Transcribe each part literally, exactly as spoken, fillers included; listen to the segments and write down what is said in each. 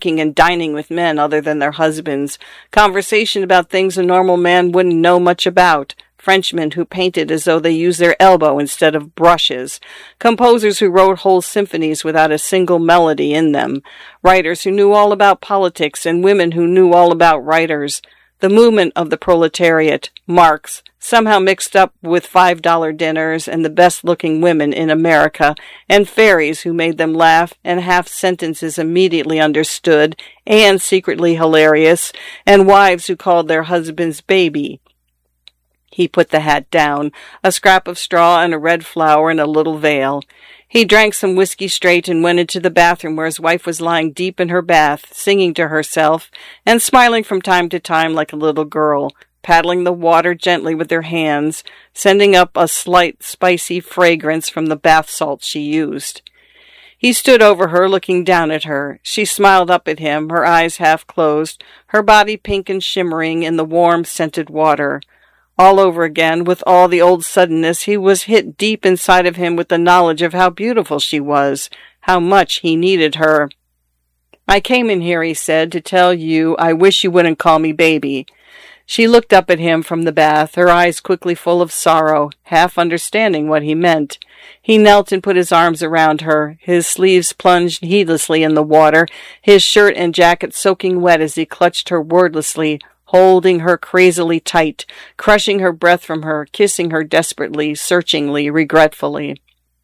drinking and dining with men other than their husbands, conversation about things a normal man wouldn't know much about, Frenchmen who painted as though they used their elbow instead of brushes, composers who wrote whole symphonies without a single melody in them, writers who knew all about politics and women who knew all about writers, the movement of the proletariat, Marx, somehow mixed up with five dollar dinners and the best-looking women in America, and fairies who made them laugh and half-sentences immediately understood and secretly hilarious, and wives who called their husbands baby. He put the hat down, a scrap of straw and a red flower and a little veil. He drank some whiskey straight and went into the bathroom where his wife was lying deep in her bath, singing to herself and smiling from time to time like a little girl, paddling the water gently with her hands, sending up a slight spicy fragrance from the bath salts she used. He stood over her, looking down at her. She smiled up at him, her eyes half closed, her body pink and shimmering in the warm, scented water. All over again, with all the old suddenness, he was hit deep inside of him with the knowledge of how beautiful she was, how much he needed her. "I came in here," he said, "to tell you I wish you wouldn't call me baby." She looked up at him from the bath, her eyes quickly full of sorrow, half understanding what he meant. He knelt and put his arms around her, his sleeves plunged heedlessly in the water, his shirt and jacket soaking wet as he clutched her wordlessly, holding her crazily tight, crushing her breath from her, kissing her desperately, searchingly, regretfully.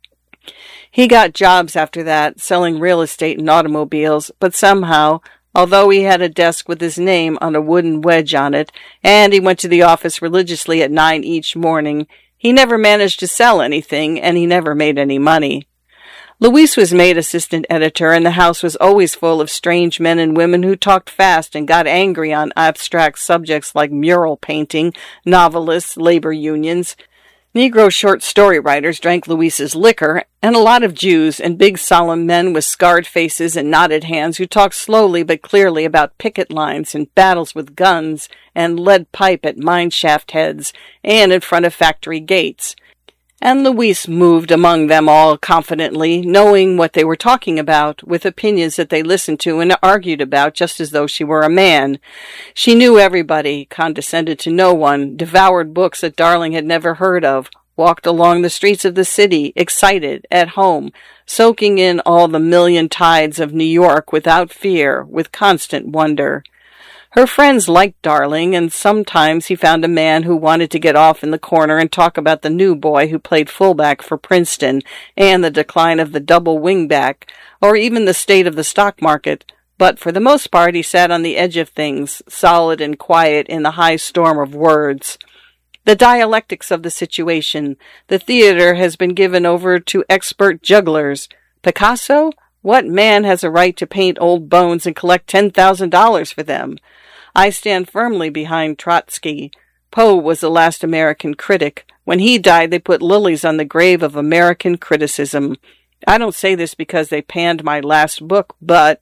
He got jobs after that, selling real estate and automobiles, but somehow, although he had a desk with his name on a wooden wedge on it, and he went to the office religiously at nine each morning, he never managed to sell anything, and he never made any money. Louise was made assistant editor, and the house was always full of strange men and women who talked fast and got angry on abstract subjects like mural painting, novelists, labor unions. Negro short story writers drank Louise's liquor, and a lot of Jews and big solemn men with scarred faces and knotted hands who talked slowly but clearly about picket lines and battles with guns and lead pipe at mine shaft heads and in front of factory gates. And Louise moved among them all confidently, knowing what they were talking about, with opinions that they listened to and argued about just as though she were a man. She knew everybody, condescended to no one, devoured books that Darling had never heard of, walked along the streets of the city, excited, at home, soaking in all the million tides of New York without fear, with constant wonder. Her friends liked Darling, and sometimes he found a man who wanted to get off in the corner and talk about the new boy who played fullback for Princeton, and the decline of the double wingback, or even the state of the stock market. But for the most part he sat on the edge of things, solid and quiet in the high storm of words. The dialectics of the situation. The theater has been given over to expert jugglers. Picasso? What man has a right to paint old bones and collect ten thousand dollars for them? I stand firmly behind Trotsky. Poe was the last American critic. When he died, they put lilies on the grave of American criticism. I don't say this because they panned my last book, but...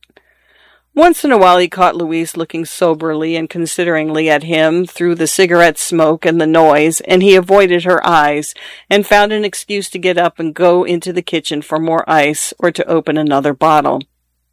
Once in a while he caught Louise looking soberly and consideringly at him through the cigarette smoke and the noise, and he avoided her eyes, and found an excuse to get up and go into the kitchen for more ice or to open another bottle.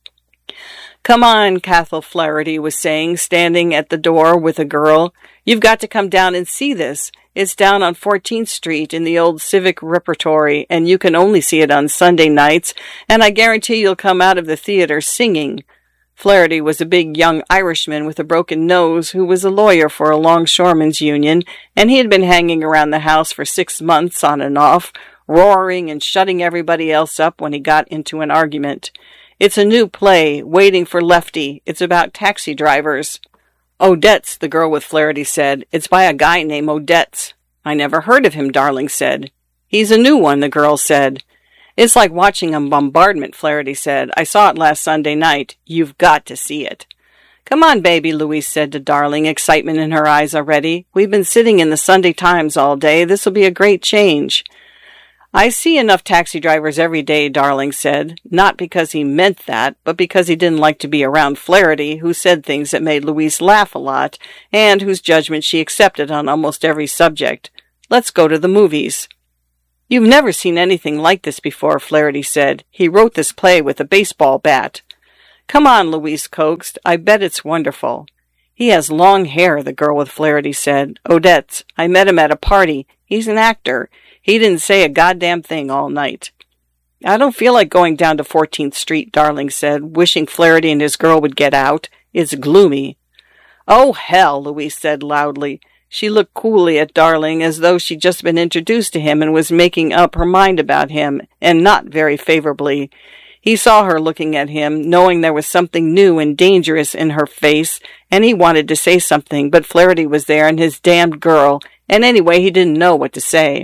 "Come on," Cathal Flaherty was saying, standing at the door with a girl. "You've got to come down and see this. It's down on fourteenth Street in the old Civic Repertory, and you can only see it on Sunday nights, and I guarantee you'll come out of the theater singing." Flaherty was a big young Irishman with a broken nose who was a lawyer for a longshoremen's union, and he had been hanging around the house for six months on and off, roaring and shutting everybody else up when he got into an argument. "It's a new play, Waiting for Lefty. It's about taxi drivers." "Odets," the girl with Flaherty said. "It's by a guy named Odets." "I never heard of him," Darling said. "He's a new one," the girl said. "It's like watching a bombardment," Flaherty said. "I saw it last Sunday night. You've got to see it." "Come on, baby," Louise said to Darling, excitement in her eyes already. "We've been sitting in the Sunday Times all day. This'll be a great change." "I see enough taxi drivers every day," Darling said, not because he meant that, but because he didn't like to be around Flaherty, who said things that made Louise laugh a lot, and whose judgment she accepted on almost every subject. "Let's go to the movies." "You've never seen anything like this before," Flaherty said. "He wrote this play with a baseball bat." Come on, Louise coaxed. I bet it's wonderful. He has long hair, the girl with Flaherty said. Odette's. I met him at a party. He's an actor. He didn't say a goddamn thing all night. I don't feel like going down to fourteenth Street, Darling said, wishing Flaherty and his girl would get out. It's gloomy. Oh, hell, Louise said loudly. She looked coolly at Darling as though she'd just been introduced to him and was making up her mind about him, and not very favorably. He saw her looking at him, knowing there was something new and dangerous in her face, and he wanted to say something, but Flaherty was there and his damned girl, and anyway he didn't know what to say.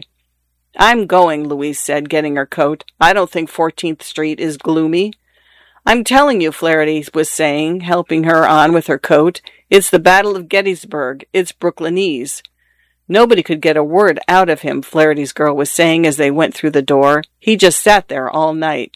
I'm going, Louise said, getting her coat. I don't think fourteenth Street is gloomy. I'm telling you, Flaherty was saying, helping her on with her coat. It's the Battle of Gettysburg. It's Brooklynese. Nobody could get a word out of him, Flaherty's girl was saying as they went through the door. He just sat there all night.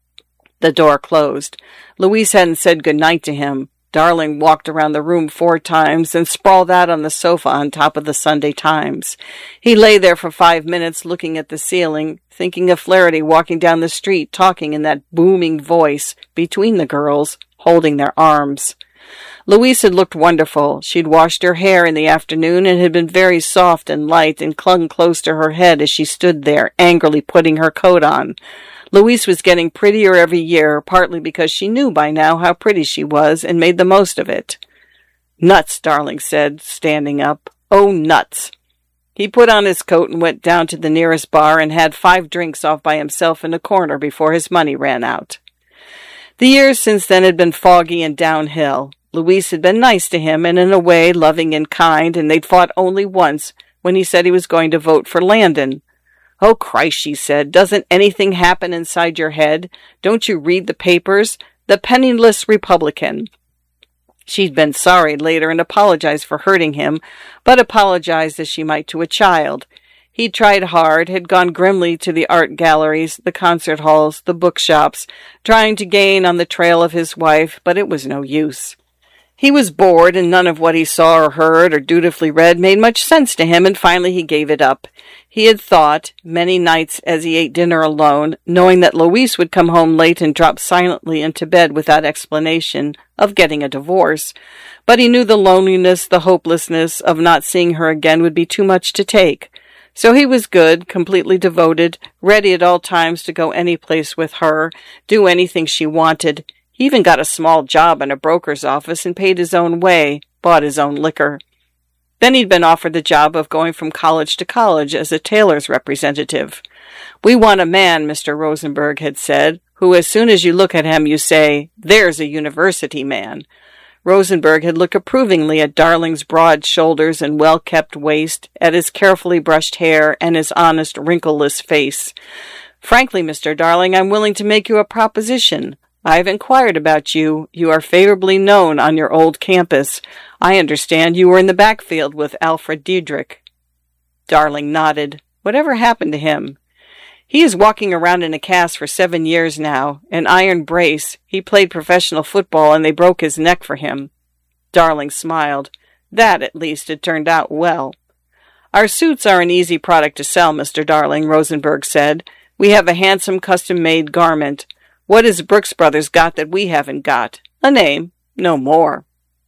The door closed. Louise hadn't said good night to him. Darling walked around the room four times and sprawled out on the sofa on top of the Sunday Times. He lay there for five minutes looking at the ceiling, thinking of Flaherty walking down the street talking in that booming voice between the girls, holding their arms. Louise had looked wonderful. She'd washed her hair in the afternoon and had been very soft and light and clung close to her head as she stood there, angrily putting her coat on. Louise was getting prettier every year, partly because she knew by now how pretty she was and made the most of it. Nuts, Darling said, standing up. Oh, nuts. He put on his coat and went down to the nearest bar and had five drinks off by himself in a corner before his money ran out. The years since then had been foggy and downhill. Louise had been nice to him and in a way loving and kind, and they'd fought only once when he said he was going to vote for Landon. Oh, Christ, she said, doesn't anything happen inside your head? Don't you read the papers? The penniless Republican. She'd been sorry later and apologized for hurting him, but apologized as she might to a child. He'd tried hard, had gone grimly to the art galleries, the concert halls, the bookshops, trying to gain on the trail of his wife, but it was no use. He was bored, and none of what he saw or heard or dutifully read made much sense to him, and finally he gave it up. He had thought, many nights as he ate dinner alone, knowing that Louise would come home late and drop silently into bed without explanation, of getting a divorce. But he knew the loneliness, the hopelessness of not seeing her again would be too much to take. So he was good, completely devoted, ready at all times to go any place with her, do anything she wanted. He even got a small job in a broker's office and paid his own way, bought his own liquor. Then he'd been offered the job of going from college to college as a tailor's representative. We want a man, Mister Rosenberg had said, who as soon as you look at him you say, there's a university man. Rosenberg had looked approvingly at Darling's broad shoulders and well-kept waist, at his carefully brushed hair and his honest, wrinkleless face. Frankly, Mister Darling, I'm willing to make you a proposition. I have inquired about you. You are favorably known on your old campus. I understand you were in the backfield with Alfred Diedrich. Darling nodded. Whatever happened to him? He is walking around in a cast for seven years now, an iron brace. He played professional football and they broke his neck for him. Darling smiled. That, at least, had turned out well. Our suits are an easy product to sell, Mister Darling, Rosenberg said. We have a handsome custom-made garment. What has Brooks Brothers got that we haven't got? A name. No more.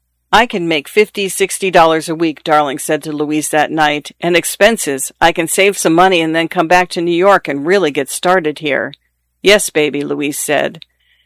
I can make fifty, sixty dollars a week, Darling said to Louise that night. And expenses. I can save some money and then come back to New York and really get started here. Yes, baby, Louise said.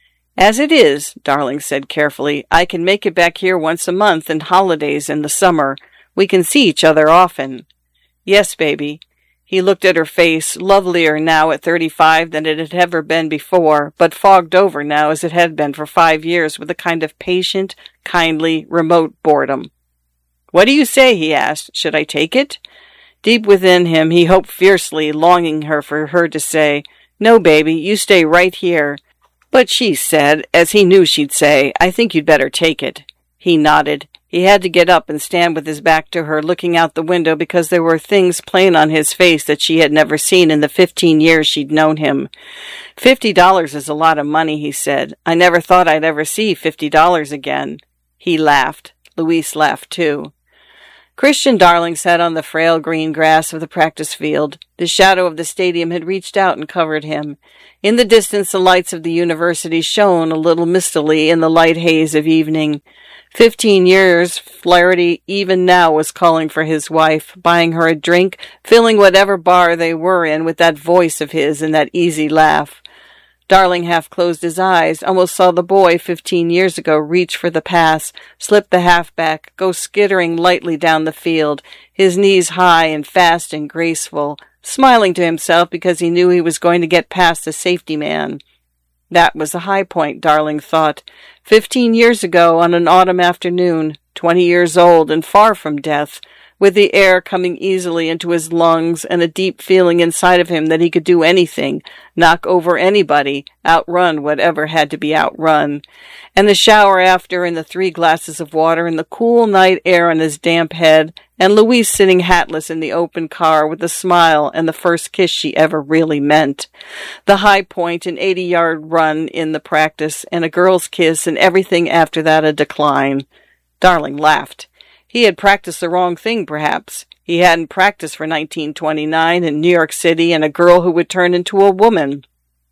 As it is, Darling said carefully, I can make it back here once a month and holidays in the summer. We can see each other often. Yes, baby. He looked at her face, lovelier now at thirty-five than it had ever been before, but fogged over now as it had been for five years with a kind of patient, kindly, remote boredom. What do you say? He asked. Should I take it? Deep within him he hoped fiercely, longing her for her to say, No, baby, you stay right here. But she said, as he knew she'd say, I think you'd better take it. He nodded. He had to get up and stand with his back to her, looking out the window because there were things plain on his face that she had never seen in the fifteen years she'd known him. Fifty dollars is a lot of money, he said. I never thought I'd ever see fifty dollars again. He laughed. Louise laughed, too. Christian Darling sat on the frail green grass of the practice field. The shadow of the stadium had reached out and covered him. In the distance, the lights of the university shone a little mistily in the light haze of evening. Fifteen years, Flaherty even now was calling for his wife, buying her a drink, filling whatever bar they were in with that voice of his and that easy laugh. Darling half closed his eyes, almost saw the boy fifteen years ago reach for the pass, slip the halfback, go skittering lightly down the field, his knees high and fast and graceful, smiling to himself because he knew he was going to get past the safety man. That was the high point, Darling thought. Fifteen years ago, on an autumn afternoon, twenty years old and far from death, with the air coming easily into his lungs and a deep feeling inside of him that he could do anything, knock over anybody, outrun whatever had to be outrun. And the shower after, and the three glasses of water, and the cool night air on his damp head, and Louise sitting hatless in the open car with a smile and the first kiss she ever really meant. The high point, an eighty-yard run in the practice, and a girl's kiss, and everything after that a decline. Darling laughed. He had practiced the wrong thing, perhaps. He hadn't practiced for nineteen twenty-nine in New York City and a girl who would turn into a woman.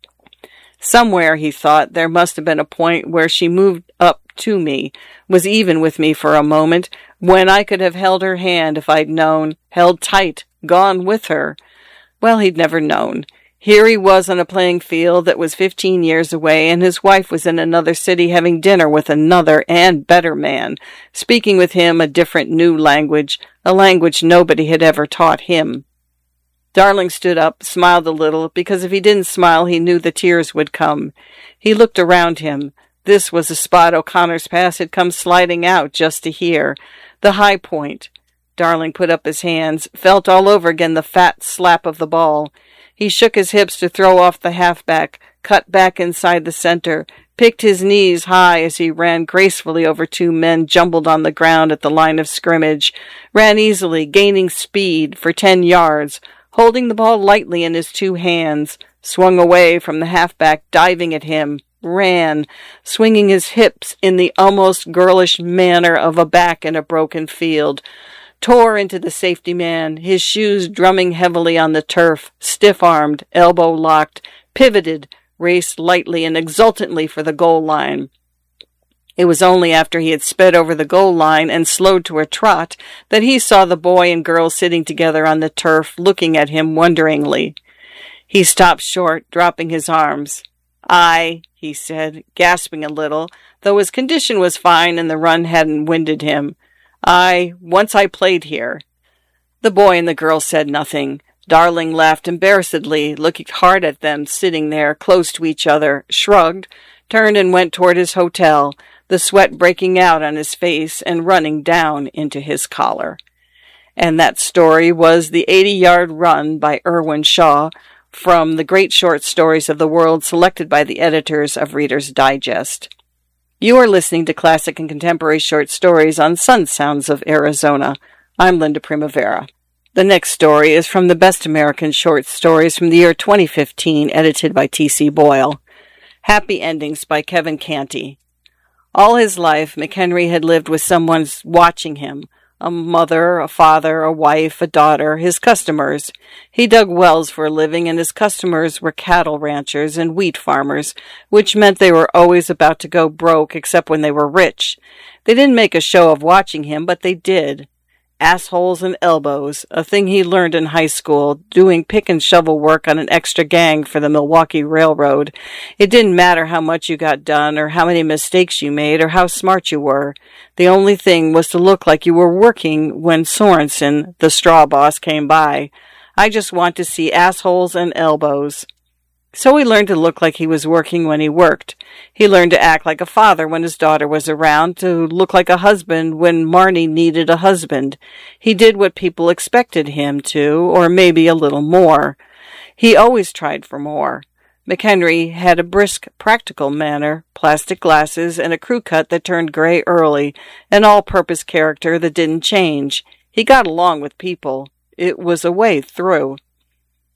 Somewhere, he thought, there must have been a point where she moved up to me, was even with me for a moment, when I could have held her hand if I'd known, held tight, gone with her. Well, he'd never known. Here he was on a playing field that was fifteen years away, and his wife was in another city having dinner with another and better man, speaking with him a different new language, a language nobody had ever taught him. Darling stood up, smiled a little, because if he didn't smile he knew the tears would come. He looked around him. This was the spot O'Connor's pass had come sliding out just to hear. The high point. Darling put up his hands, felt all over again the fat slap of the ball. He shook his hips to throw off the halfback, cut back inside the center, picked his knees high as he ran gracefully over two men jumbled on the ground at the line of scrimmage, ran easily, gaining speed for ten yards, holding the ball lightly in his two hands, swung away from the halfback, diving at him, ran, swinging his hips in the almost girlish manner of a back in a broken field, tore into the safety man, his shoes drumming heavily on the turf, stiff-armed, elbow-locked, pivoted, raced lightly and exultantly for the goal line. It was only after he had sped over the goal line and slowed to a trot that he saw the boy and girl sitting together on the turf, looking at him wonderingly. He stopped short, dropping his arms. "I," he said, gasping a little, though his condition was fine and the run hadn't winded him. I, once I played here." The boy and the girl said nothing. Darling laughed embarrassedly, looking hard at them, sitting there, close to each other, shrugged, turned and went toward his hotel, the sweat breaking out on his face and running down into his collar. And that story was The eighty-Yard Run by Irwin Shaw, from the great short stories of the world selected by the editors of Reader's Digest. You are listening to Classic and Contemporary Short Stories on Sun Sounds of Arizona. I'm Linda Primavera. The next story is from the Best American Short Stories from the year twenty fifteen, edited by T C Boyle. Happy Endings by Kevin Canty. All his life, McHenry had lived with someone watching him. A mother, a father, a wife, a daughter, his customers. He dug wells for a living, and his customers were cattle ranchers and wheat farmers, which meant they were always about to go broke except when they were rich. They didn't make a show of watching him, but they did. Assholes and elbows, a thing he learned in high school, doing pick and shovel work on an extra gang for the Milwaukee Railroad. It didn't matter how much you got done, or how many mistakes you made, or how smart you were. The only thing was to look like you were working when Sorensen, the straw boss, came by. I just want to see assholes and elbows. So he learned to look like he was working when he worked. He learned to act like a father when his daughter was around, to look like a husband when Marnie needed a husband. He did what people expected him to, or maybe a little more. He always tried for more. McHenry had a brisk, practical manner, plastic glasses, and a crew cut that turned gray early, an all-purpose character that didn't change. He got along with people. It was a way through.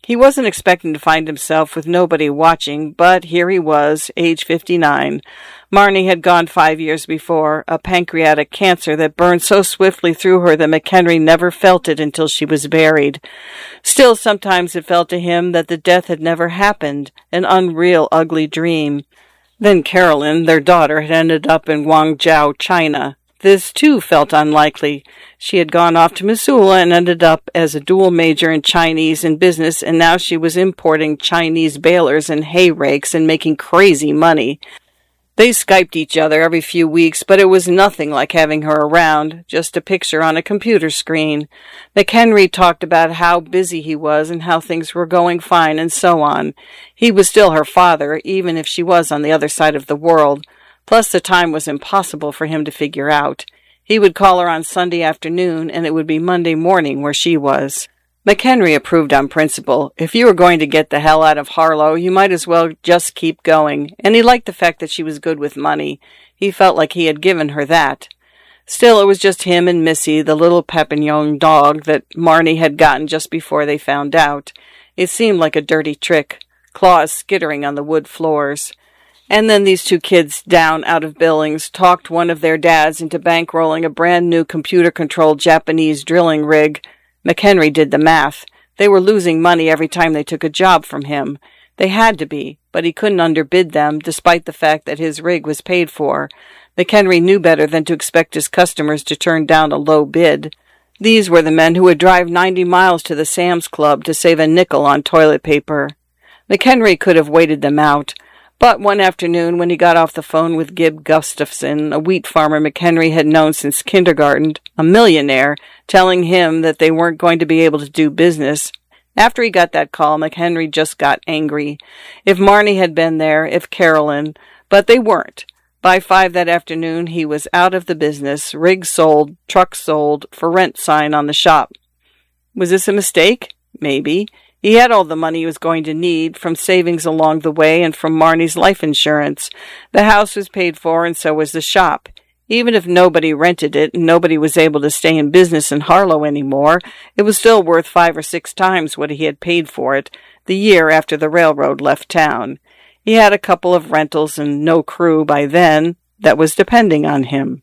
He wasn't expecting to find himself with nobody watching, but here he was, age fifty-nine. Marnie had gone five years before, a pancreatic cancer that burned so swiftly through her that McHenry never felt it until she was buried. Still, sometimes it felt to him that the death had never happened, an unreal, ugly dream. Then Carolyn, their daughter, had ended up in Guangzhou, China. This, too, felt unlikely. She had gone off to Missoula and ended up as a dual major in Chinese and business, and now she was importing Chinese balers and hay rakes and making crazy money. They Skyped each other every few weeks, but it was nothing like having her around, just a picture on a computer screen. McHenry talked about how busy he was and how things were going fine and so on. He was still her father, even if she was on the other side of the world. Plus, the time was impossible for him to figure out. He would call her on Sunday afternoon, and it would be Monday morning where she was. McHenry approved on principle. If you were going to get the hell out of Harlow, you might as well just keep going, and he liked the fact that she was good with money. He felt like he had given her that. Still, it was just him and Missy, the little Papillon dog that Marnie had gotten just before they found out. It seemed like a dirty trick, claws skittering on the wood floors. And then these two kids down out of Billings talked one of their dads into bankrolling a brand-new computer-controlled Japanese drilling rig. McHenry did the math. They were losing money every time they took a job from him. They had to be, but he couldn't underbid them, despite the fact that his rig was paid for. McHenry knew better than to expect his customers to turn down a low bid. These were the men who would drive ninety miles to the Sam's Club to save a nickel on toilet paper. McHenry could have waited them out. But one afternoon, when he got off the phone with Gib Gustafson, a wheat farmer McHenry had known since kindergarten, a millionaire, telling him that they weren't going to be able to do business, after he got that call, McHenry just got angry. If Marnie had been there, if Carolyn, but they weren't. By five that afternoon, he was out of the business, rig sold, truck sold, for rent sign on the shop. Was this a mistake? Maybe. He had all the money he was going to need, from savings along the way and from Marnie's life insurance. The house was paid for, and so was the shop. Even if nobody rented it and nobody was able to stay in business in Harlow anymore, it was still worth five or six times what he had paid for it the year after the railroad left town. He had a couple of rentals and no crew by then that was depending on him.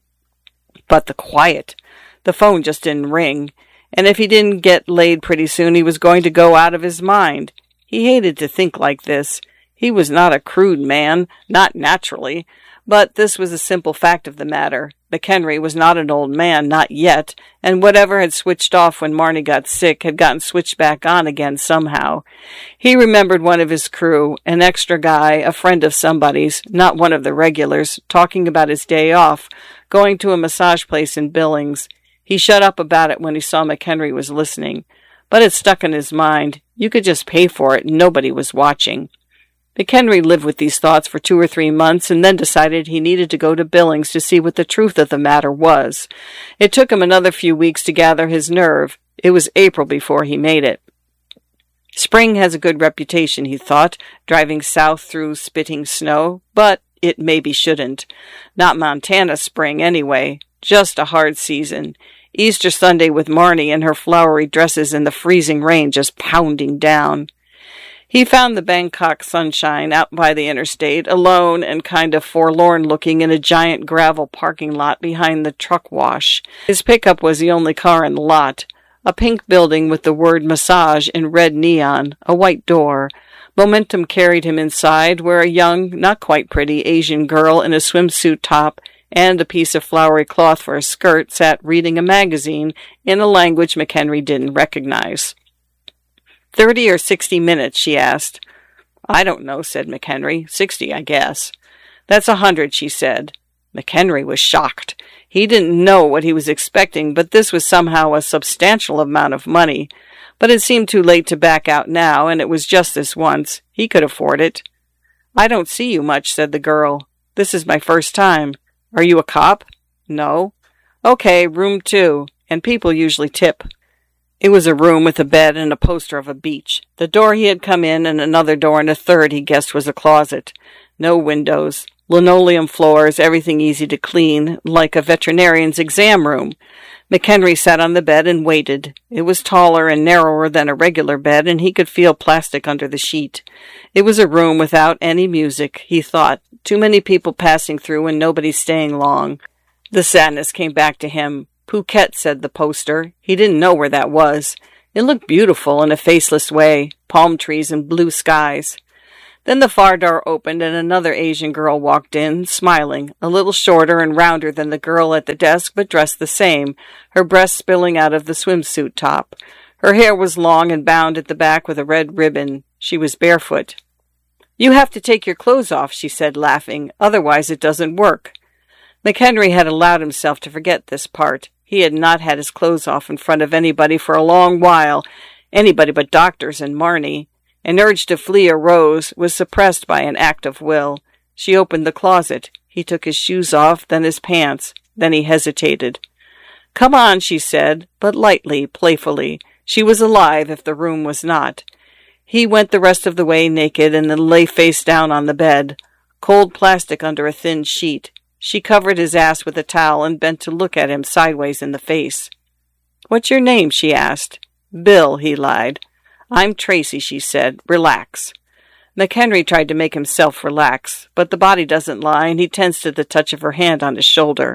But the quiet. The phone just didn't ring. And if he didn't get laid pretty soon, he was going to go out of his mind. He hated to think like this. He was not a crude man, not naturally. But this was a simple fact of the matter. McHenry was not an old man, not yet, and whatever had switched off when Marnie got sick had gotten switched back on again somehow. He remembered one of his crew, an extra guy, a friend of somebody's, not one of the regulars, talking about his day off, going to a massage place in Billings. He shut up about it when he saw McHenry was listening, but it stuck in his mind. You could just pay for it, and nobody was watching. McHenry lived with these thoughts for two or three months and then decided he needed to go to Billings to see what the truth of the matter was. It took him another few weeks to gather his nerve. It was April before he made it. Spring has a good reputation, he thought, driving south through spitting snow, but it maybe shouldn't. Not Montana spring, anyway. Just a hard season. Easter Sunday with Marnie in her flowery dresses and the freezing rain just pounding down. He found the Bangkok sunshine out by the interstate, alone and kind of forlorn-looking in a giant gravel parking lot behind the truck wash. His pickup was the only car in the lot. A pink building with the word massage in red neon, a white door. Momentum carried him inside, where a young, not quite pretty, Asian girl in a swimsuit top and a piece of flowery cloth for a skirt sat reading a magazine in a language McHenry didn't recognize. Thirty or sixty minutes, she asked. I don't know, said McHenry. Sixty, I guess. That's a hundred, she said. McHenry was shocked. He didn't know what he was expecting, but this was somehow a substantial amount of money. But it seemed too late to back out now, and it was just this once. He could afford it. I don't see you much, said the girl. This is my first time. Are you a cop? No. Okay, room two, and people usually tip. It was a room with a bed and a poster of a beach. The door he had come in and another door and a third he guessed was a closet. No windows. Linoleum floors, everything easy to clean, like a veterinarian's exam room. McHenry sat on the bed and waited. It was taller and narrower than a regular bed, and he could feel plastic under the sheet. It was a room without any music, he thought. Too many people passing through and nobody staying long. The sadness came back to him. Phuket, said the poster. He didn't know where that was. It looked beautiful in a faceless way. Palm trees and blue skies. Then the far door opened and another Asian girl walked in, smiling, a little shorter and rounder than the girl at the desk, but dressed the same, her breasts spilling out of the swimsuit top. Her hair was long and bound at the back with a red ribbon. She was barefoot. "You have to take your clothes off," she said, laughing. "Otherwise it doesn't work." McHenry had allowed himself to forget this part. He had not had his clothes off in front of anybody for a long while, anybody but doctors and Marnie. An urge to flee arose, was suppressed by an act of will. She opened the closet. He took his shoes off, then his pants. Then he hesitated. "Come on," she said, but lightly, playfully. She was alive if the room was not. He went the rest of the way naked and then lay face down on the bed. Cold plastic under a thin sheet. She covered his ass with a towel and bent to look at him sideways in the face. "What's your name?" she asked. "Bill," he lied. "I'm Tracy," she said. "Relax." McHenry tried to make himself relax, but the body doesn't lie, and he tensed at the touch of her hand on his shoulder.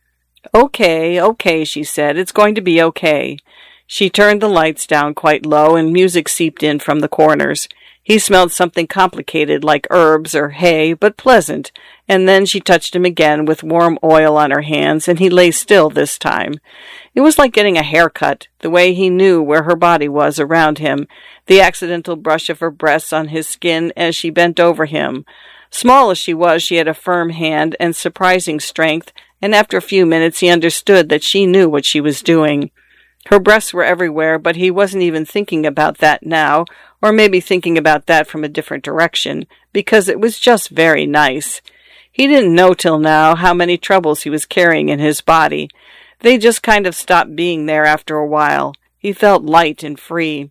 "Okay, okay," she said. "It's going to be okay." She turned the lights down quite low, and music seeped in from the corners. He smelled something complicated like herbs or hay, but pleasant, and then she touched him again with warm oil on her hands, and he lay still this time. It was like getting a haircut, the way he knew where her body was around him, the accidental brush of her breasts on his skin as she bent over him. Small as she was, she had a firm hand and surprising strength, and after a few minutes he understood that she knew what she was doing. Her breasts were everywhere, but he wasn't even thinking about that now, or maybe thinking about that from a different direction, because it was just very nice. He didn't know till now how many troubles he was carrying in his body. They just kind of stopped being there after a while. He felt light and free.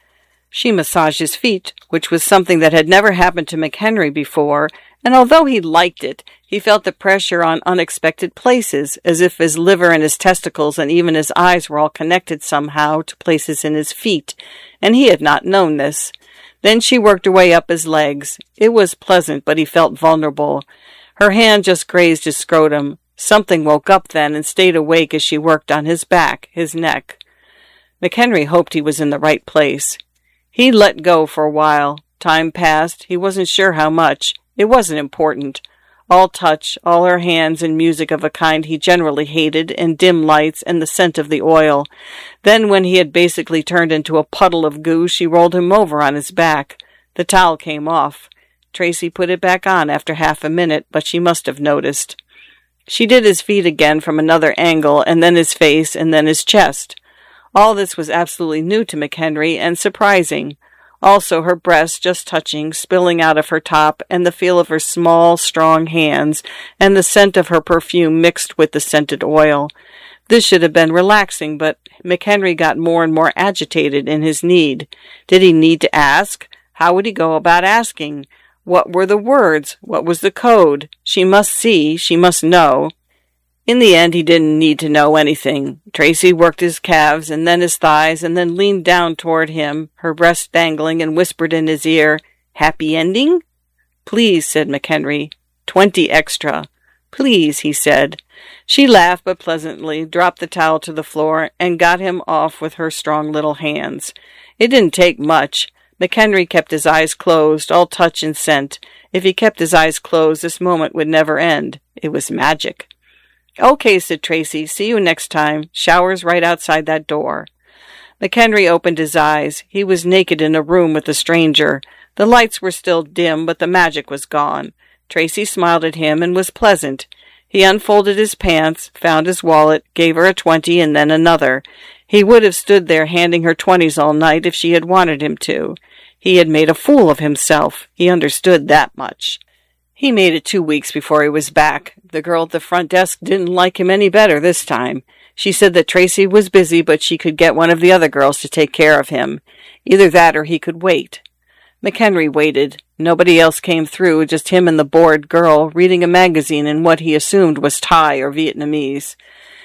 She massaged his feet, which was something that had never happened to McHenry before, and although he liked it, he felt the pressure on unexpected places, as if his liver and his testicles and even his eyes were all connected somehow to places in his feet, and he had not known this. Then she worked her way up his legs. It was pleasant, but he felt vulnerable. Her hand just grazed his scrotum. Something woke up then and stayed awake as she worked on his back, his neck. McHenry hoped he was in the right place. He let go for a while. Time passed. He wasn't sure how much. It wasn't important. All touch, all her hands, and music of a kind he generally hated, and dim lights, and the scent of the oil. Then, when he had basically turned into a puddle of goo, she rolled him over on his back. The towel came off. Tracy put it back on after half a minute, but she must have noticed. She did his feet again from another angle, and then his face, and then his chest. All this was absolutely new to McHenry, and surprising. Also her breasts just touching, spilling out of her top, and the feel of her small, strong hands, and the scent of her perfume mixed with the scented oil. This should have been relaxing, but McHenry got more and more agitated in his need. Did he need to ask? How would he go about asking? What were the words? What was the code? She must see, she must know. In the end, he didn't need to know anything. Tracy worked his calves and then his thighs and then leaned down toward him, her breast dangling, and whispered in his ear, "Happy ending?" "Please," said McHenry. "Twenty extra." "Please," he said. She laughed, but pleasantly, dropped the towel to the floor, and got him off with her strong little hands. It didn't take much. McHenry kept his eyes closed, all touch and scent. If he kept his eyes closed, this moment would never end. It was magic. "Okay," said Tracy. "See you next time. Shower's right outside that door." McHenry opened his eyes. He was naked in a room with a stranger. The lights were still dim, but the magic was gone. Tracy smiled at him and was pleasant. He unfolded his pants, found his wallet, gave her a twenty and then another. He would have stood there handing her twenties all night if she had wanted him to. He had made a fool of himself. He understood that much. He made it two weeks before he was back. The girl at the front desk didn't like him any better this time. She said that Tracy was busy, but she could get one of the other girls to take care of him. Either that or he could wait. McHenry waited. Nobody else came through, just him and the bored girl, reading a magazine in what he assumed was Thai or Vietnamese.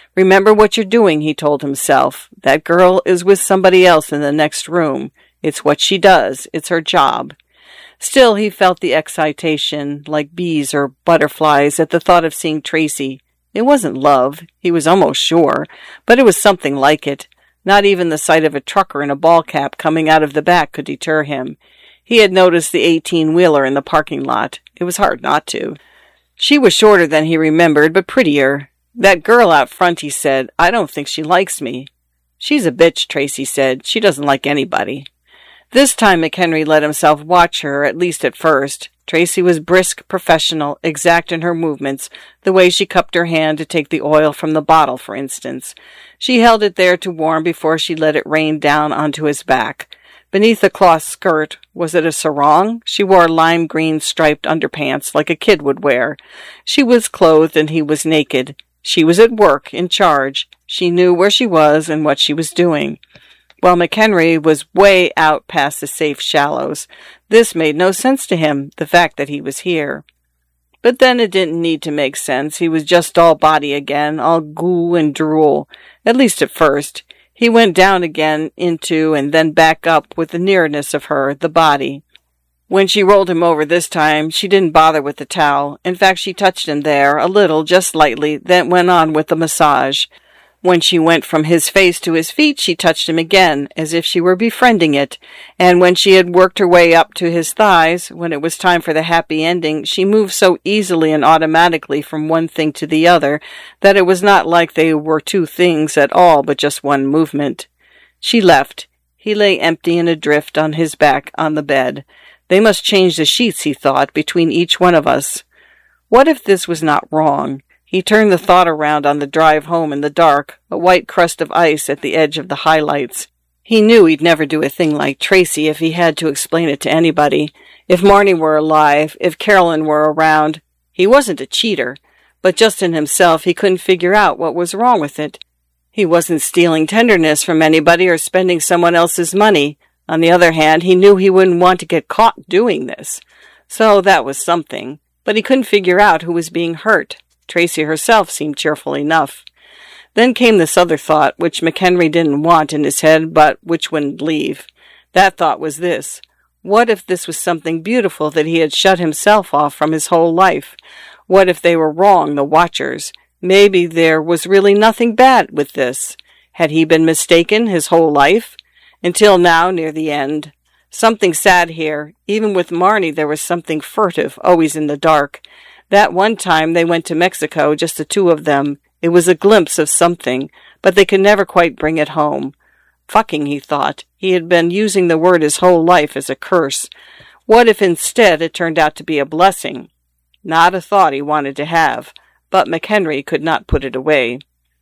Remember what you're doing, he told himself. That girl is with somebody else in the next room. It's what she does. It's her job. Still, he felt the excitation, like bees or butterflies, at the thought of seeing Tracy. It wasn't love, he was almost sure, but it was something like it. Not even the sight of a trucker in a ball cap coming out of the back could deter him. He had noticed the eighteen-wheeler in the parking lot. It was hard not to. She was shorter than he remembered, but prettier. That girl out front, he said, I don't think she likes me. She's a bitch, Tracy said. She doesn't like anybody. This time McHenry let himself watch her, at least at first. Tracy was brisk, professional, exact in her movements, the way she cupped her hand to take the oil from the bottle, for instance. She held it there to warm before she let it rain down onto his back. Beneath the cloth skirt, was it a sarong? She wore lime green striped underpants like a kid would wear. She was clothed and he was naked. She was at work, in charge. She knew where she was and what she was doing. While McHenry was way out past the safe shallows. This made no sense to him, the fact that he was here. But then it didn't need to make sense. He was just all body again, all goo and drool, at least at first. He went down again into and then back up with the nearness of her, the body. When she rolled him over this time, she didn't bother with the towel. In fact, she touched him there, a little, just lightly, then went on with the massage. When she went from his face to his feet, she touched him again, as if she were befriending it, and when she had worked her way up to his thighs, when it was time for the happy ending, she moved so easily and automatically from one thing to the other that it was not like they were two things at all, but just one movement. She left. He lay empty and adrift on his back on the bed. They must change the sheets, he thought, between each one of us. What if this was not wrong? He turned the thought around on the drive home in the dark, a white crust of ice at the edge of the highlights. He knew he'd never do a thing like Tracy if he had to explain it to anybody. If Marnie were alive, if Carolyn were around. He wasn't a cheater, but just in himself he couldn't figure out what was wrong with it. He wasn't stealing tenderness from anybody or spending someone else's money. On the other hand, he knew he wouldn't want to get caught doing this. So that was something. But he couldn't figure out who was being hurt. Tracy herself seemed cheerful enough. Then came this other thought, which McHenry didn't want in his head, but which wouldn't leave. That thought was this. What if this was something beautiful that he had shut himself off from his whole life? What if they were wrong, the watchers? Maybe there was really nothing bad with this. Had he been mistaken his whole life? Until now, near the end. Something sad here. Even with Marnie there was something furtive, always in the dark. That one time they went to Mexico, just the two of them. It was a glimpse of something, but they could never quite bring it home. Fucking, he thought. He had been using the word his whole life as a curse. What if instead it turned out to be a blessing? Not a thought he wanted to have, but McHenry could not put it away.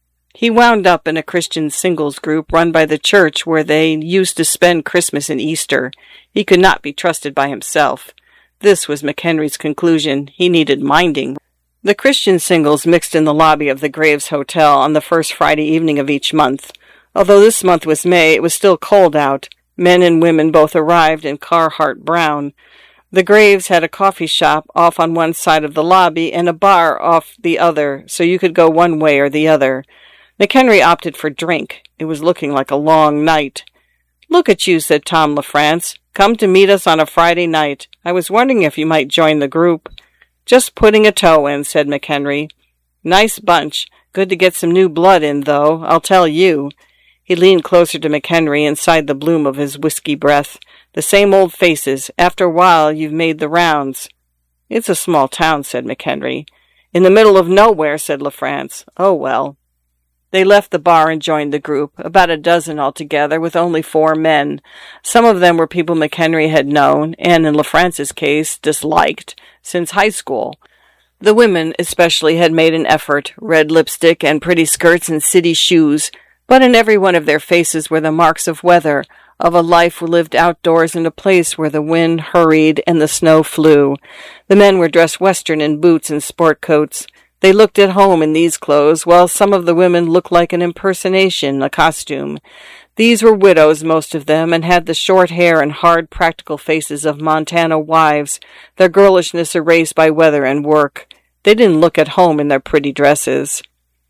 He wound up in a Christian singles group run by the church where they used to spend Christmas and Easter. He could not be trusted by himself. This was McHenry's conclusion. He needed minding. The Christian singles mixed in the lobby of the Graves Hotel on the first Friday evening of each month. Although this month was May, it was still cold out. Men and women both arrived in Carhartt brown. The Graves had a coffee shop off on one side of the lobby and a bar off the other, so you could go one way or the other. McHenry opted for drink. It was looking like a long night. "Look at you," said Tom LaFrance. "Come to meet us on a Friday night. I was wondering if you might join the group." "Just putting a toe in," said McHenry. "Nice bunch. Good to get some new blood in, though, I'll tell you." He leaned closer to McHenry and sighed the bloom of his whiskey breath. "The same old faces. After a while, you've made the rounds." "It's a small town," said McHenry. "In the middle of nowhere," said LaFrance. "Oh, well." They left the bar and joined the group, about a dozen altogether, with only four men. Some of them were people McHenry had known, and in LaFrance's case, disliked, since high school. The women, especially, had made an effort, red lipstick and pretty skirts and city shoes, but in every one of their faces were the marks of weather, of a life lived outdoors in a place where the wind hurried and the snow flew. The men were dressed Western in boots and sport coats. They looked at home in these clothes, while some of the women looked like an impersonation, a costume. These were widows, most of them, and had the short hair and hard, practical faces of Montana wives, their girlishness erased by weather and work. They didn't look at home in their pretty dresses.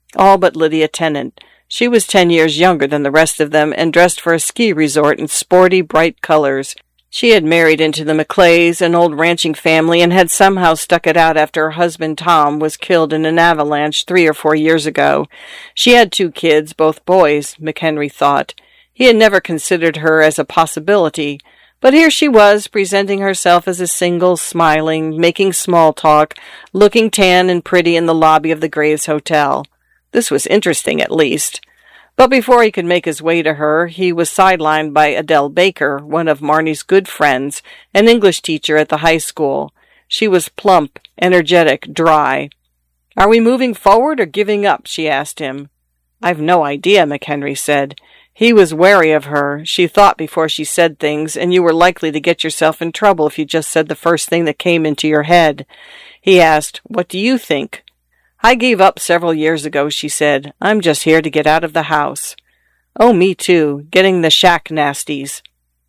All but Lydia Tennant. She was ten years younger than the rest of them and dressed for a ski resort in sporty, bright colors. She had married into the Maclays, an old ranching family, and had somehow stuck it out after her husband Tom was killed in an avalanche three or four years ago. She had two kids, both boys, McHenry thought. He had never considered her as a possibility, but here she was, presenting herself as a single, smiling, making small talk, looking tan and pretty in the lobby of the Graves Hotel. This was interesting, at least. But before he could make his way to her, he was sidelined by Adele Baker, one of Marnie's good friends, an English teacher at the high school. She was plump, energetic, dry. "Are we moving forward or giving up?" she asked him. "I've no idea," McHenry said. He was wary of her. She thought before she said things, and you were likely to get yourself in trouble if you just said the first thing that came into your head. He asked, "What do you think?" "I gave up several years ago," she said. "I'm just here to get out of the house." "Oh, me too. Getting the shack nasties."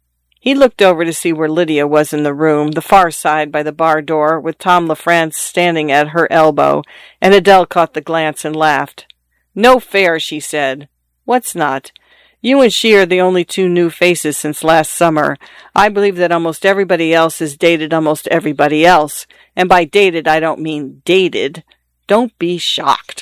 He looked over to see where Lydia was in the room, the far side by the bar door, with Tom LaFrance standing at her elbow, and Adele caught the glance and laughed. "No fair," she said. "What's not?" "You and she are the only two new faces since last summer. I believe that almost everybody else has dated almost everybody else, and by dated I don't mean dated. Don't be shocked."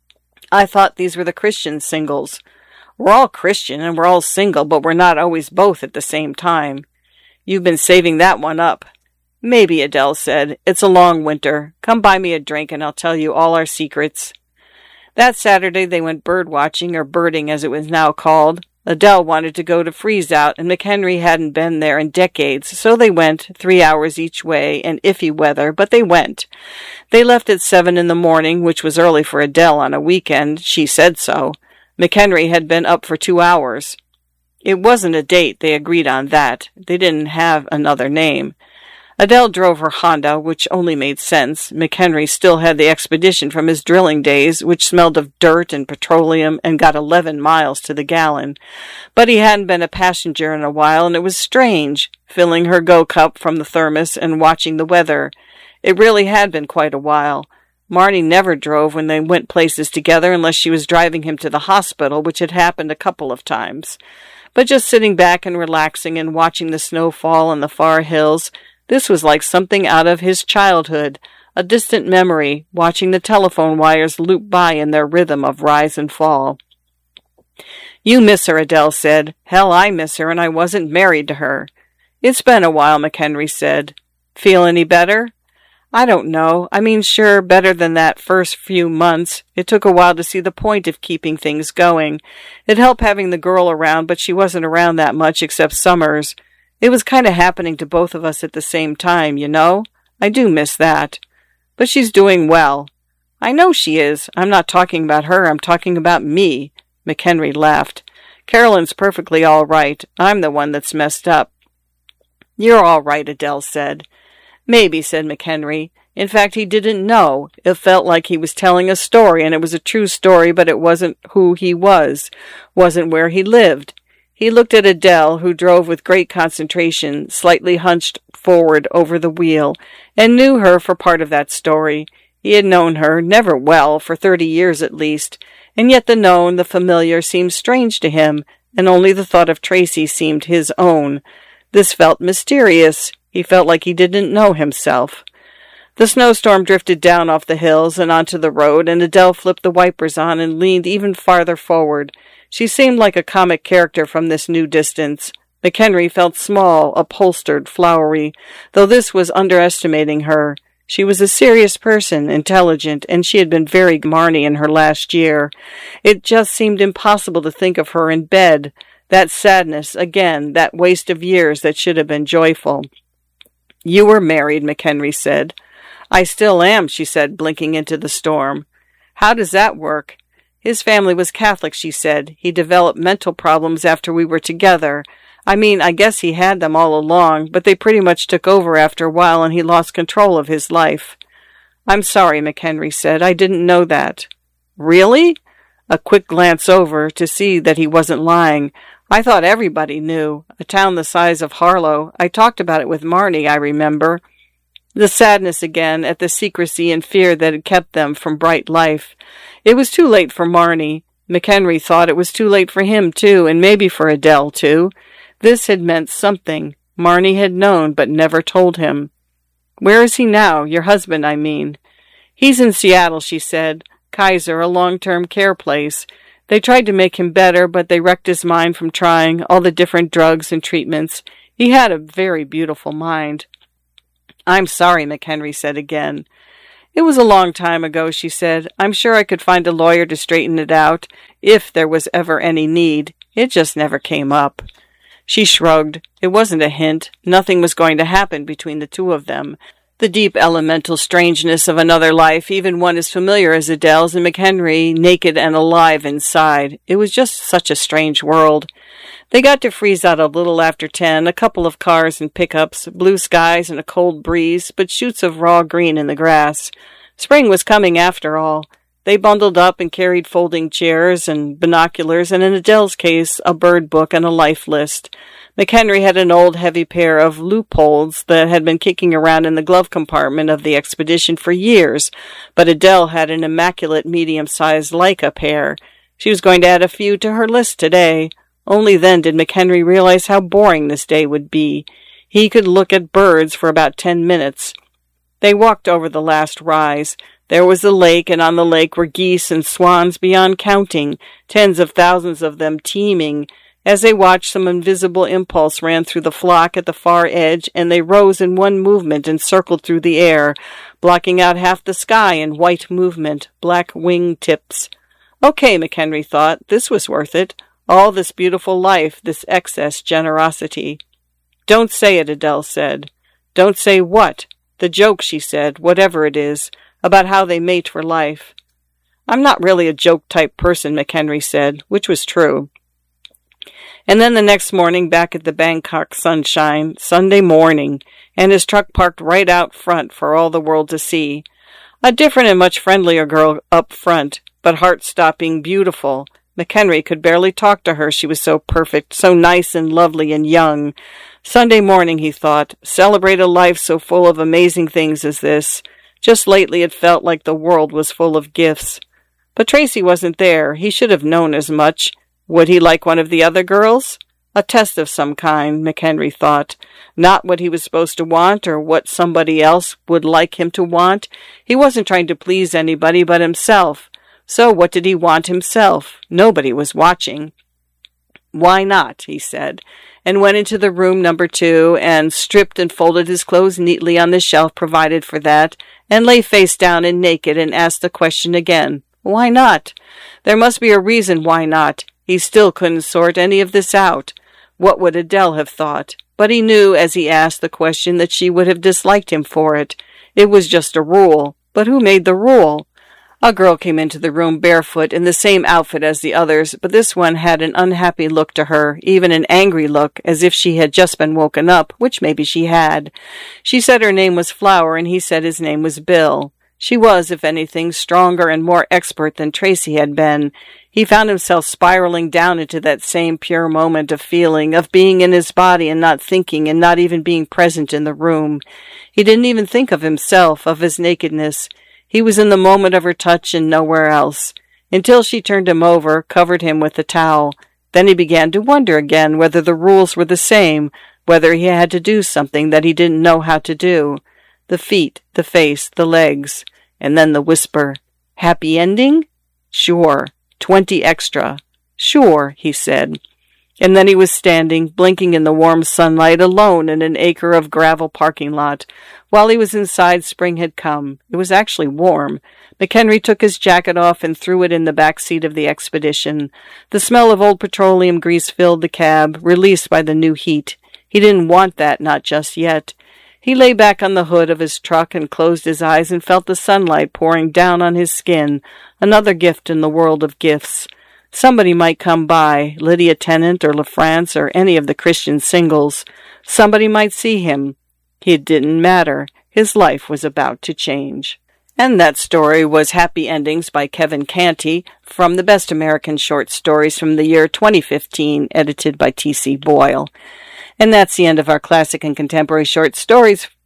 "I thought these were the Christian singles." "We're all Christian and we're all single, but we're not always both at the same time." "You've been saving that one up." "Maybe," Adele said. "It's a long winter. Come buy me a drink and I'll tell you all our secrets." That Saturday they went bird watching, or birding as it was now called. Adele wanted to go to Freeze Out, and McHenry hadn't been there in decades, so they went, three hours each way, and iffy weather, but they went. They left at seven in the morning, which was early for Adele on a weekend. She said so. McHenry had been up for two hours. It wasn't a date, they agreed on that. They didn't have another name. Adele drove her Honda, which only made sense. McHenry still had the expedition from his drilling days, which smelled of dirt and petroleum and got eleven miles to the gallon. But he hadn't been a passenger in a while, and it was strange, filling her go-cup from the thermos and watching the weather. It really had been quite a while. Marnie never drove when they went places together unless she was driving him to the hospital, which had happened a couple of times. But just sitting back and relaxing and watching the snow fall on the far hills, this was like something out of his childhood, a distant memory, watching the telephone wires loop by in their rhythm of rise and fall. "You miss her," Adele said. "Hell, I miss her, and I wasn't married to her." "It's been a while," McHenry said. "Feel any better?" "I don't know. I mean, sure, better than that first few months. It took a while to see the point of keeping things going. It helped having the girl around, but she wasn't around that much except summers. It was kind of happening to both of us at the same time, you know? I do miss that. But she's doing well." "I know she is. I'm not talking about her. I'm talking about me." McHenry laughed. "Carolyn's perfectly all right. I'm the one that's messed up." "You're all right," Adele said. "Maybe," said McHenry. In fact, he didn't know. It felt like he was telling a story, and it was a true story, but it wasn't who he was, wasn't where he lived. He looked at Adele, who drove with great concentration, slightly hunched forward over the wheel, and knew her for part of that story. He had known her, never well, for thirty years at least, and yet the known, the familiar, seemed strange to him, and only the thought of Tracy seemed his own. This felt mysterious. He felt like he didn't know himself. The snowstorm drifted down off the hills and onto the road, and Adele flipped the wipers on and leaned even farther forward. She seemed like a comic character from this new distance. McHenry felt small, upholstered, flowery, though this was underestimating her. She was a serious person, intelligent, and she had been very Marnie in her last year. It just seemed impossible to think of her in bed. That sadness, again, that waste of years that should have been joyful. "You were married," McHenry said. "I still am," she said, blinking into the storm. "How does that work?" "His family was Catholic," she said. "He developed mental problems after we were together. I mean, I guess he had them all along, but they pretty much took over after a while and he lost control of his life." "I'm sorry," McHenry said. "I didn't know that." "Really?" A quick glance over to see that he wasn't lying. "I thought everybody knew. A town the size of Harlow. I talked about it with Marnie, I remember." The sadness again at the secrecy and fear that had kept them from bright life. It was too late for Marnie. McHenry thought it was too late for him, too, and maybe for Adele, too. This had meant something. Marnie had known, but never told him. Where is he now? Your husband, I mean. He's in Seattle, she said. Kaiser, a long-term care place. They tried to make him better, but they wrecked his mind from trying all the different drugs and treatments. He had a very beautiful mind. I'm sorry, McHenry said again. It was a long time ago, she said. I'm sure I could find a lawyer to straighten it out, if there was ever any need. It just never came up. She shrugged. It wasn't a hint. Nothing was going to happen between the two of them. The deep elemental strangeness of another life, even one as familiar as Adele's, and McHenry naked and alive inside. It was just such a strange world. They got to freeze out a little after ten, a couple of cars and pickups, blue skies and a cold breeze, but shoots of raw green in the grass. Spring was coming after all. They bundled up and carried folding chairs and binoculars, and in Adele's case, a bird book and a life list. McHenry had an old heavy pair of loopholes that had been kicking around in the glove compartment of the expedition for years, but Adele had an immaculate medium-sized Leica pair. She was going to add a few to her list today. Only then did McHenry realize how boring this day would be. He could look at birds for about ten minutes. They walked over the last rise. There was the lake, and on the lake were geese and swans beyond counting, tens of thousands of them teeming. As they watched, some invisible impulse ran through the flock at the far edge, and they rose in one movement and circled through the air, blocking out half the sky in white movement, black wing tips. Okay, McHenry thought, this was worth it. All this beautiful life, this excess generosity. Don't say it, Adele said. Don't say what? The joke, she said, whatever it is, about how they mate for life. I'm not really a joke-type person, McHenry said, which was true. And then the next morning, back at the Bangkok sunshine, Sunday morning, and his truck parked right out front for all the world to see. A different and much friendlier girl up front, but heart-stopping beautiful. McHenry could barely talk to her, she was so perfect, so nice and lovely and young. Sunday morning, he thought, celebrate a life so full of amazing things as this. Just lately it felt like the world was full of gifts. But Tracy wasn't there. He should have known as much. Would he like one of the other girls? A test of some kind, McHenry thought. Not what he was supposed to want or what somebody else would like him to want. He wasn't trying to please anybody but himself. So what did he want himself? Nobody was watching. Why not, he said, and went into the room number two and stripped and folded his clothes neatly on the shelf provided for that, and lay face down and naked and asked the question again. Why not? There must be a reason why not. He still couldn't sort any of this out. What would Adele have thought? But he knew as he asked the question that she would have disliked him for it. It was just a rule. But who made the rule? A girl came into the room barefoot in the same outfit as the others, but this one had an unhappy look to her, even an angry look, as if she had just been woken up, which maybe she had. She said her name was Flower, and he said his name was Bill. She was, if anything, stronger and more expert than Tracy had been. He found himself spiraling down into that same pure moment of feeling, of being in his body and not thinking and not even being present in the room. He didn't even think of himself, of his nakedness. He was in the moment of her touch and nowhere else, until she turned him over, covered him with the towel. Then he began to wonder again whether the rules were the same, whether he had to do something that he didn't know how to do. The feet, the face, the legs, and then the whisper. Happy ending? Sure. Twenty extra. Sure, he said. And then he was standing, blinking in the warm sunlight, alone in an acre of gravel parking lot. While he was inside, spring had come. It was actually warm. McHenry took his jacket off and threw it in the back seat of the Expedition. The smell of old petroleum grease filled the cab, released by the new heat. He didn't want that, not just yet. He lay back on the hood of his truck and closed his eyes and felt the sunlight pouring down on his skin, another gift in the world of gifts. Somebody might come by, Lydia Tennant or LaFrance or any of the Christian singles. Somebody might see him. It didn't matter. His life was about to change. And that story was Happy Endings by Kevin Canty from the Best American Short Stories from the year twenty fifteen, edited by T C Boyle. And that's the end of our classic and contemporary short stories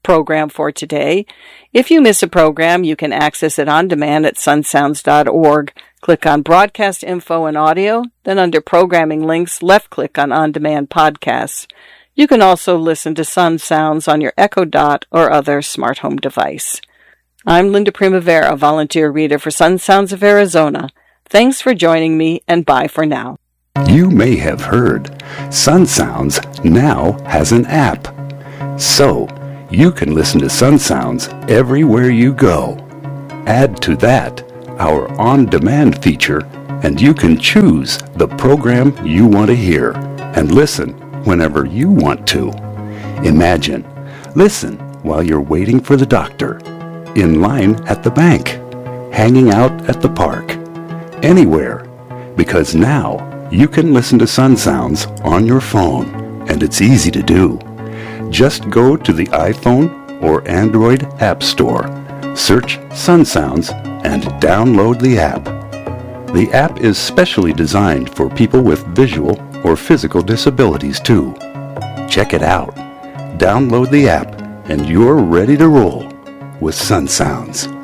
program for today. If you miss a program, you can access it on demand at sun sounds dot org. Click on Broadcast Info and Audio, then under Programming Links, left-click on On Demand Podcasts. You can also listen to Sun Sounds on your Echo Dot or other smart home device. I'm Linda Primavera, volunteer reader for Sun Sounds of Arizona. Thanks for joining me, and bye for now. You may have heard Sun Sounds now has an app. So, you can listen to Sun Sounds everywhere you go. Add to that our on-demand feature, and you can choose the program you want to hear and listen whenever you want to. Imagine, listen while you're waiting for the doctor, in line at the bank, hanging out at the park, anywhere, because now you can listen to Sun Sounds on your phone, and it's easy to do. Just go to the iPhone or Android App Store, search Sun Sounds, and download the app. The app is specially designed for people with visual or physical disabilities too. Check it out. Download the app, and you're ready to roll with Sun Sounds.